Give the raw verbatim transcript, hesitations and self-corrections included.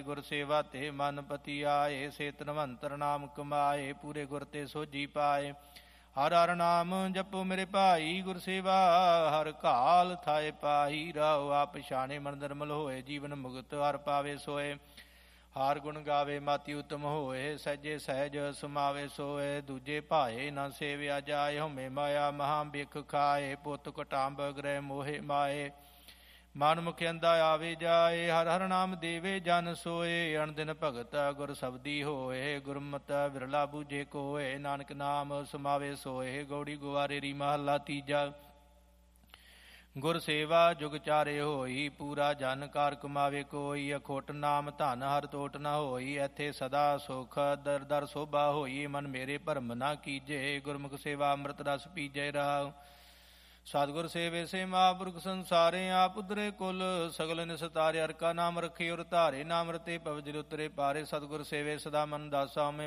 ਗੁਰ ਸੇਵਾ ਤੇ ਮਨ ਪਤੀ ਆਏ, ਸੇ ਧਨਵੰਤਰ ਨਾਮ ਕਮਾਏ, ਪੂਰੇ ਗੁਰ ਤੇ ਸੋਝੀ ਪਾਏ। ਹਰ ਹਰ ਨਾਮ ਜਪੋ ਮੇਰੇ ਭਾਈ, ਗੁਰ ਸੇਵਾ ਹਰ ਘਾਲ ਥਾਏ ਪਾਈ। ਰਾਉ ਆਪ ਪਛਾਣੇ ਮਨ ਨਿਰਮਲ ਹੋਏ, ਜੀਵਨ ਮੁਕਤ ਹਰ ਪਾਵੇ ਸੋਏ। ਹਾਰ ਗੁਣ ਗਾਵੇ ਮਾਤੀ ਉਤਮ ਹੋਏ, ਸਹਿਜੇ ਸਹਿਜ ਸਮਾਵੇ ਸੋਏ। ਦੂਜੇ ਭਾਏ ਨਾ ਸੇਵਿਆ ਜਾਏ, ਹਉਮੈ ਮਾਇਆ ਮਹਾ ਬਿਖ ਖਾਏ। ਪੁੱਤ ਕਟਾਂਬ ਗ੍ਰਹਿ ਮੋਹਿ ਮਾਏ, ਮਨ ਮੁਖ ਅੰਧਾ ਆਵੇ ਜਾਏ। ਹਰ ਹਰ ਨਾਮ ਦੇਵੇ ਜਨ ਸੋਏ, ਅਣਦਿਨ ਭਗਤ ਗੁਰ ਸਬਦੀ ਹੋਏ। ਗੁਰਮਤਿ ਵਿਰਲਾ ਬੂਝੇ ਕੋਏ, ਨਾਨਕ ਨਾਮ ਸਮਾਵੇ ਸੋਏ। ਗੌੜੀ ਗੁਆਰੇਰੀ ਮਹੱਲਾ ਤੀਜਾ। ਗੁਰ ਸੇਵਾ ਜੁਗ ਚਾਰੇ ਹੋਈ, ਪੂਰਾ ਜਨ ਕਾਰ ਕਮਾਵੇ ਕੋਈ। ਅਖੋਟ ਨਾਮ ਧਨ ਹਰ ਤੋਟ ਨ ਹੋਈ, ਇੱਥੇ ਸਦਾ ਸੁਖ ਦਰ ਦਰ ਸੋਭਾ ਹੋਈ। ਮਨ ਮੇਰੇ ਭਰਮ ਨਾ ਕੀਜੇ, ਗੁਰਮੁਖ ਸੇਵਾ ਅੰਮ੍ਰਿਤ ਰਸ ਪੀਜੈ। ਰਾਉ ਸਤਿਗੁਰ ਸੇਵੇ ਸੇ ਮਹਾਂਪੁਰਖ ਸੰਸਾਰੇ, ਆਪ ਉਧਰੇ ਕੁਲ ਸਗਲ ਨਿਸਤਾਰੇ। ਹਰਿ ਕਾ ਨਾਮ ਰਖੇ ਔਰ ਧਾਰੇ, ਨਾਮ ਰਤੇ ਪਵ ਜਲ ਉਤਰੇ ਪਾਰੇ। ਸਤਿਗੁਰ ਸੇਵੇ ਸਦਾ ਮਨ ਦਾਸਾ,